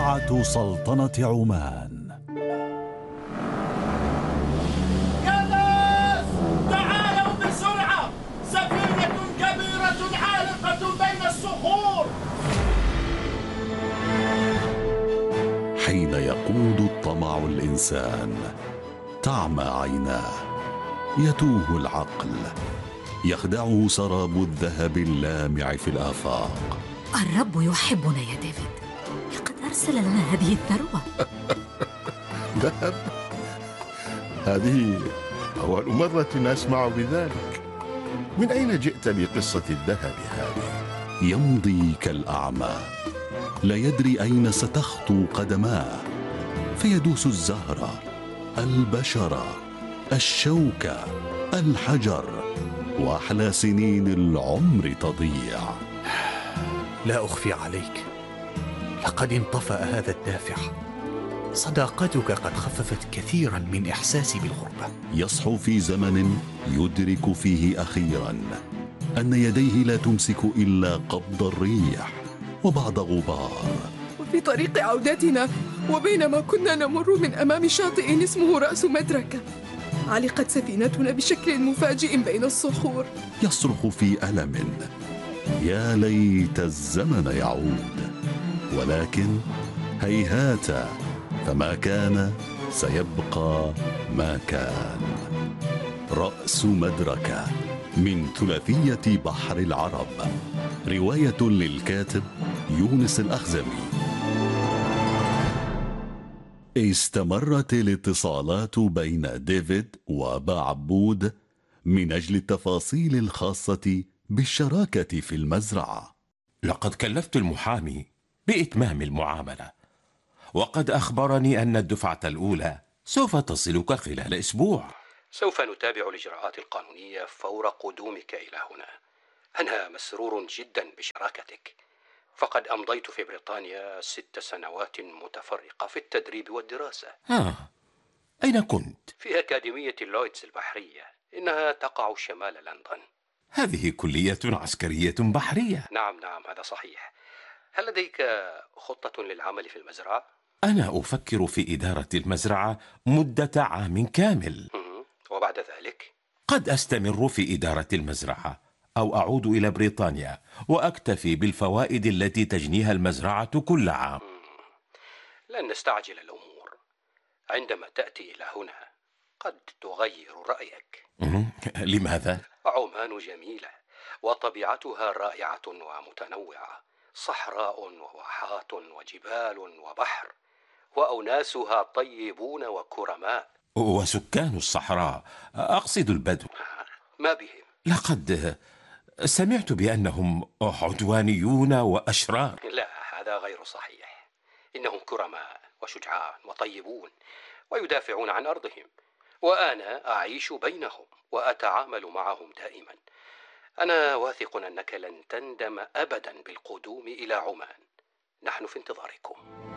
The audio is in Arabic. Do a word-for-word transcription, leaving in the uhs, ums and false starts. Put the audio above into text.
ساعة سلطنة عمان. يا ناس تعالوا بسرعة، سفينة كبيرة عالقة بين الصخور. حين يقود الطمع الإنسان تعمى عيناه، يتوه العقل، يخدعه سراب الذهب اللامع في الآفاق. الرب يحبنا يا ديفيد، لقد أرسل لنا هذه الثروة. ذهب؟ هذه أول مرة أسمع بذلك. من أين جئت بقصة الذهب هذه؟ يمضي كالأعمى، لا يدري أين ستخطو قدماه، فيدوس الزهرة، البشرة، الشوكة، الحجر، وأحلى سنين العمر تضيع. لا أخفي عليك، لقد انطفأ هذا الدافع. صداقتك قد خففت كثيرا من إحساسي بالغربة. يصحو في زمن يدرك فيه أخيرا أن يديه لا تمسك إلا قبض الريح وبعض غبار. وفي طريق عودتنا وبينما كنا نمر من أمام شاطئ اسمه رأس مدركة، علقت سفينتنا بشكل مفاجئ بين الصخور. يصرخ في ألم: يا ليت الزمن يعود، ولكن هيهات، فما كان سيبقى ما كان. رأس مدركة من ثلاثية بحر العرب، رواية للكاتب يونس الأخزمي. استمرت الاتصالات بين ديفيد وأبا عبود من أجل التفاصيل الخاصة بالشراكة في المزرعة. لقد كلفت المحامي بإتمام المعاملة، وقد أخبرني أن الدفعة الأولى سوف تصلك خلال أسبوع. سوف نتابع الإجراءات القانونية فور قدومك إلى هنا. أنا مسرور جدا بشراكتك، فقد أمضيت في بريطانيا ست سنوات متفرقة في التدريب والدراسة. آه. أين كنت؟ في أكاديمية لويدز البحرية، إنها تقع شمال لندن. هذه كلية عسكرية بحرية. نعم نعم هذا صحيح. هل لديك خطة للعمل في المزرعة؟ أنا أفكر في إدارة المزرعة مدة عام كامل. وبعد ذلك؟ قد أستمر في إدارة المزرعة أو أعود إلى بريطانيا وأكتفي بالفوائد التي تجنيها المزرعة كل عام. لن نستعجل الأمور. عندما تأتي إلى هنا قد تغير رأيك. لماذا؟ عمان جميلة وطبيعتها رائعة ومتنوعة، صحراء وواحات وجبال وبحر، وأناسها طيبون وكرماء. وسكان الصحراء، أقصد البدو، ما بهم؟ لقد سمعت بأنهم عدوانيون وأشرار. لا، هذا غير صحيح. إنهم كرماء وشجعان وطيبون ويدافعون عن أرضهم، وأنا أعيش بينهم وأتعامل معهم دائما. أنا واثق أنك لن تندم أبدا بالقدوم إلى عمان. نحن في انتظاركم.